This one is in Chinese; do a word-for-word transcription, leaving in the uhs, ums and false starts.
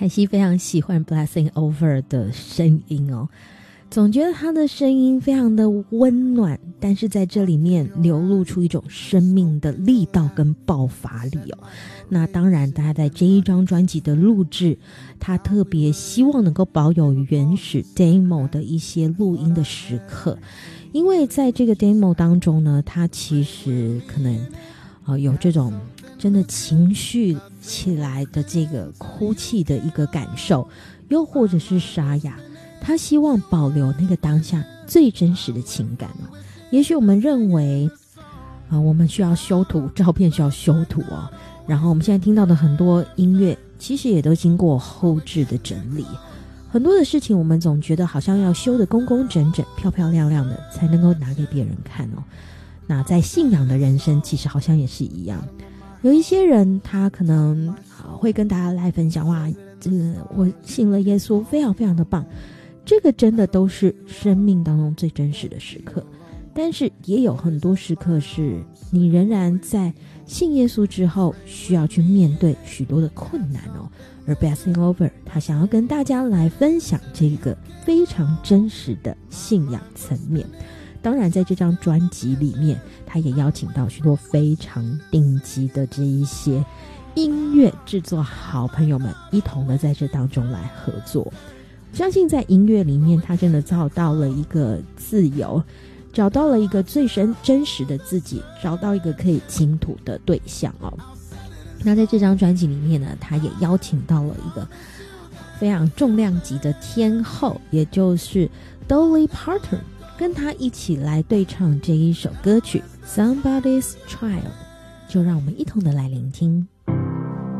凯西非常喜欢 Blessing Over 的声音哦，总觉得他的声音非常的温暖，但是在这里面流露出一种生命的力道跟爆发力哦。那当然他在这一张专辑的录制，他特别希望能够保有原始 demo 的一些录音的时刻，因为在这个 demo 当中呢，他其实可能、呃、有这种真的情绪起来的这个哭泣的一个感受，又或者是沙哑，他希望保留那个当下最真实的情感哦。也许我们认为啊、呃，我们需要修图，照片需要修图哦，然后我们现在听到的很多音乐其实也都经过后制的整理，很多的事情我们总觉得好像要修得工工整整漂漂亮亮的才能够拿给别人看哦。那在信仰的人生其实好像也是一样，有一些人他可能、呃、会跟大家来分享，哇，这个我信了耶稣非常非常的棒，这个真的都是生命当中最真实的时刻。但是也有很多时刻是你仍然在信耶稣之后需要去面对许多的困难哦。而 Blessing Over 他想要跟大家来分享这个非常真实的信仰层面。当然在这张专辑里面，他也邀请到许多非常顶级的这一些音乐制作好朋友们一同的在这当中来合作。相信在音乐里面他真的找到了一个自由，找到了一个最深真实的自己，找到一个可以倾吐的对象哦。那在这张专辑里面呢，他也邀请到了一个非常重量级的天后，也就是 Dolly Parton， 跟他一起来对唱这一首歌曲 Somebody's Child， 就让我们一同的来聆听。